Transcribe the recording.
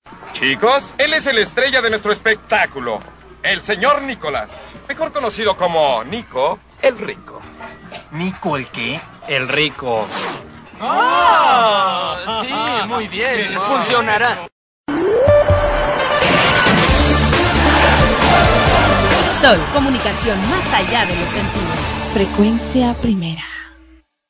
Chicos, él es el estrella de nuestro espectáculo, el señor Nicolás, mejor conocido como Nico el Rico. ¿Nico el qué? El Rico. ¡Ah! Sí, muy bien. Funcionará. Sol, comunicación más allá de los sentidos. Frecuencia primera.